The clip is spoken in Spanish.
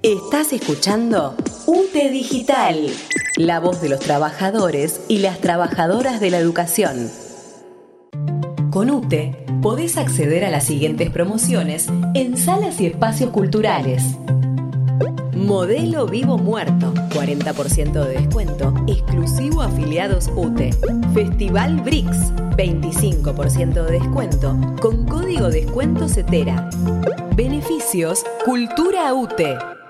Estás escuchando UTE Digital, la voz de los trabajadores y las trabajadoras de la educación. Con UTE podés acceder a las siguientes promociones en salas y espacios culturales. Modelo Vivo Muerto, 40% de descuento, exclusivo a afiliados UTE. Festival BRICS, 25% de descuento, con código descuento CETERA. Beneficios Cultura UTE.